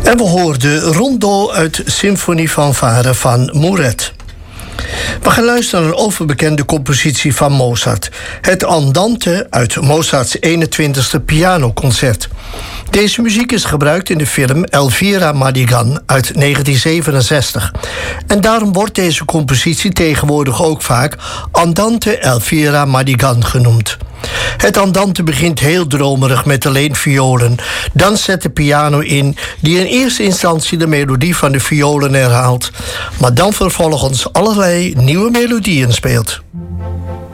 En we hoorden Rondo uit Symfonie Fanfare van Mouret. We gaan luisteren naar een overbekende compositie van Mozart. Het Andante uit Mozarts 21e pianoconcert. Deze muziek is gebruikt in de film Elvira Madigan uit 1967. En daarom wordt deze compositie tegenwoordig ook vaak Andante Elvira Madigan genoemd. Het Andante begint heel dromerig met alleen violen. Dan zet de piano in, die in eerste instantie de melodie van de violen herhaalt, maar dan vervolgens allerlei nieuwe melodieën speelt.